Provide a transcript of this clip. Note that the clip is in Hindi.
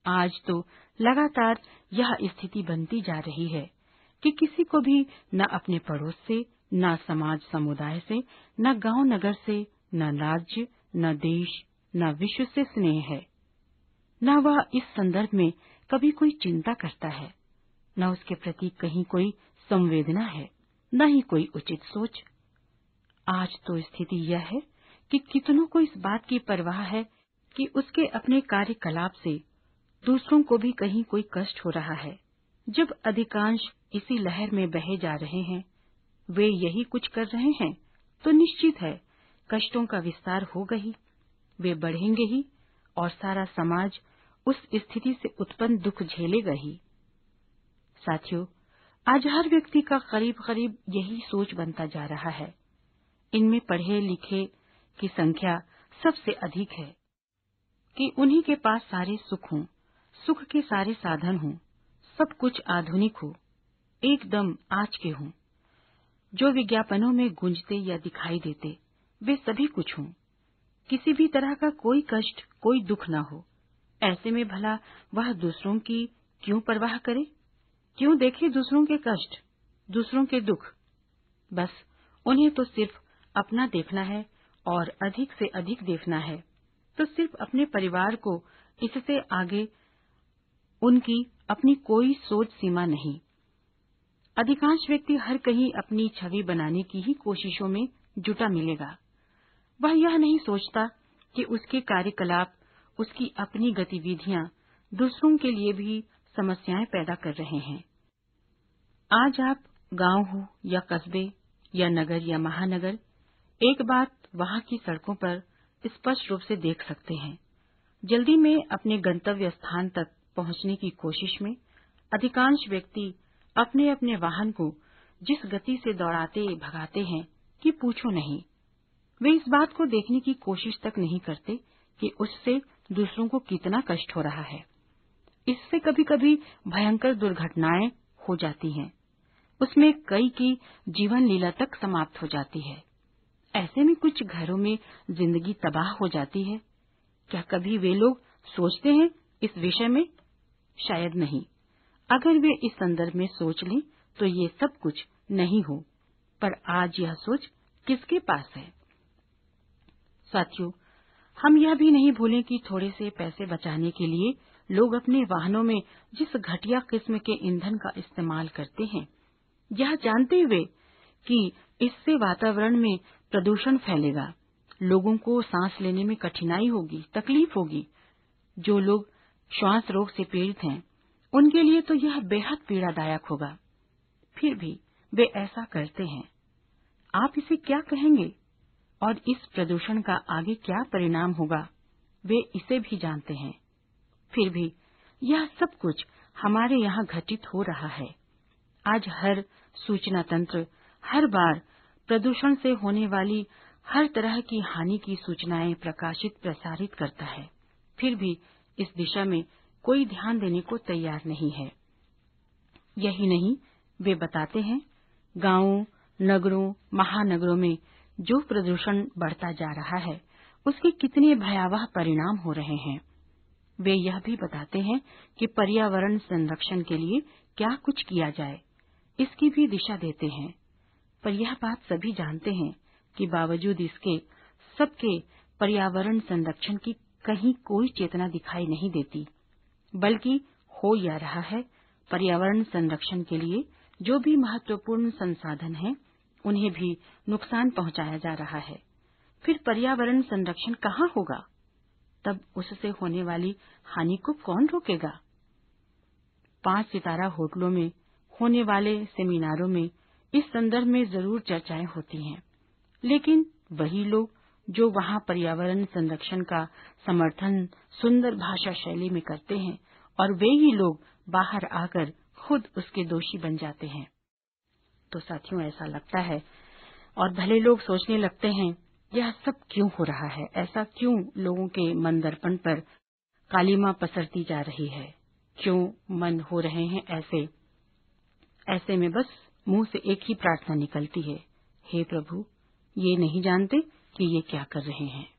आज तो लगातार यह स्थिति बनती जा रही है कि किसी को भी न अपने पड़ोस से, न समाज समुदाय से, न गांव नगर से, न राज्य, न देश, न विश्व से स्नेह है। न वह इस संदर्भ में कभी कोई चिंता करता है, न उसके प्रति कहीं कोई संवेदना है, न ही कोई उचित सोच। आज तो स्थिति यह है कि कितनों को इस बात की परवाह है कि उसके अपने कार्यकलाप से दूसरों को भी कहीं कोई कष्ट हो रहा है। जब अधिकांश इसी लहर में बहे जा रहे हैं, वे यही कुछ कर रहे हैं, तो निश्चित है कष्टों का विस्तार होगा ही, वे बढ़ेंगे ही और सारा समाज उस स्थिति से उत्पन्न दुख झेलेगा ही। साथियों, आज हर व्यक्ति का करीब करीब यही सोच बनता जा रहा है। इनमें पढ़े लिखे की संख्या सबसे अधिक है कि उन्हीं के पास सारे सुख हों, सुख के सारे साधन हों, सब कुछ आधुनिक हो, एकदम आज के हों, जो विज्ञापनों में गूंजते या दिखाई देते वे सभी कुछ हों, किसी भी तरह का कोई कष्ट, कोई दुख न हो। ऐसे में भला वह दूसरों की क्यों परवाह करे, क्यों देखे दूसरों के कष्ट, दूसरों के दुख। बस उन्हें तो सिर्फ अपना देखना है और अधिक से अधिक देखना है, तो सिर्फ अपने परिवार को, इससे आगे उनकी अपनी कोई सोच सीमा नहीं। अधिकांश व्यक्ति हर कहीं अपनी छवि बनाने की ही कोशिशों में जुटा मिलेगा। वह यह नहीं सोचता कि उसके कार्यकलाप, उसकी अपनी गतिविधियां दूसरों के लिए भी समस्याएं पैदा कर रहे हैं। आज आप गांव हो या कस्बे या नगर या महानगर, एक बात वहां की सड़कों पर स्पष्ट रूप से देख सकते हैं। जल्दी में अपने गंतव्य स्थान तक पहुंचने की कोशिश में अधिकांश व्यक्ति अपने अपने वाहन को जिस गति से दौड़ाते भगाते हैं कि पूछो नहीं। वे इस बात को देखने की कोशिश तक नहीं करते कि उससे दूसरों को कितना कष्ट हो रहा है। इससे कभी कभी भयंकर दुर्घटनाएं हो जाती हैं। उसमें कई की जीवन लीला तक समाप्त हो जाती है। ऐसे में कुछ घरों में जिंदगी तबाह हो जाती है। क्या कभी वे लोग सोचते हैं इस विषय में? शायद नहीं। अगर वे इस संदर्भ में सोच लें तो ये सब कुछ नहीं हो। पर आज यह सोच किसके पास है? साथियों, हम यह भी नहीं भूलें कि थोड़े से पैसे बचाने के लिए लोग अपने वाहनों में जिस घटिया किस्म के ईंधन का इस्तेमाल करते हैं, यह जानते हुए कि इससे वातावरण में प्रदूषण फैलेगा, लोगों को सांस लेने में कठिनाई होगी, तकलीफ होगी। जो लोग श्वास रोग से पीड़ित हैं, उनके लिए तो यह बेहद पीड़ादायक होगा। फिर भी वे ऐसा करते हैं। आप इसे क्या कहेंगे? और इस प्रदूषण का आगे क्या परिणाम होगा, वे इसे भी जानते हैं। फिर भी यह सब कुछ हमारे यहाँ घटित हो रहा है। आज हर सूचना तंत्र हर बार प्रदूषण से होने वाली हर तरह की हानि की सूचनाएं प्रकाशित प्रसारित करता है। फिर भी इस दिशा में कोई ध्यान देने को तैयार नहीं है। यही नहीं, वे बताते हैं गांवों, नगरों, महानगरों में जो प्रदूषण बढ़ता जा रहा है, उसके कितने भयावह परिणाम हो रहे हैं। वे यह भी बताते हैं कि पर्यावरण संरक्षण के लिए क्या कुछ किया जाए, इसकी भी दिशा देते हैं। पर यह बात सभी जानते हैं कि बावजूद इसके सबके पर्यावरण संरक्षण की कहीं कोई चेतना दिखाई नहीं देती, बल्कि हो यह रहा है पर्यावरण संरक्षण के लिए जो भी महत्वपूर्ण संसाधन हैं, उन्हें भी नुकसान पहुंचाया जा रहा है। फिर पर्यावरण संरक्षण कहाँ होगा? तब उससे होने वाली हानि को कौन रोकेगा? 5 सितारा होटलों में होने वाले सेमिनारों में इस संदर्भ में जरूर चर्चाएं होती हैं, लेकिन वही लोग जो वहां पर्यावरण संरक्षण का समर्थन सुंदर भाषा शैली में करते हैं, और वे ही लोग बाहर आकर खुद उसके दोषी बन जाते हैं। तो साथियों, ऐसा लगता है और भले लोग सोचने लगते हैं, यह सब क्यों हो रहा है? ऐसा क्यों लोगों के मन दर्पण पर कालिमा पसरती जा रही है? क्यों मन हो रहे हैं ऐसे? ऐसे में बस मुंह से एक ही प्रार्थना निकलती है, हे प्रभु, ये नहीं जानते कि ये क्या कर रहे हैं।